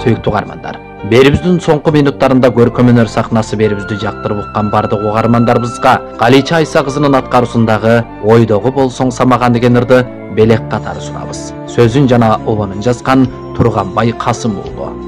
Сүйүктүү угармандар, берибиздин соңку минуттарында көркөм өнөр сахнасы берибизди жактырып уккан бардык угармандарыбызга Галича Айса кызынын аткаруусундагы ойдогу болсоң самаган деген ырды белек катары сурабыз. Сөзүн жана обонун жазган Турганбай Касым уулу.